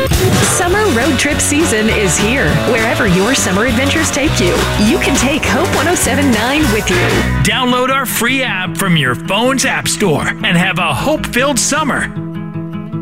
Summer road trip season is here. Wherever your summer adventures take you, you can take Hope 107.9 with you. Download our free app from your phone's app store and have a hope-filled summer.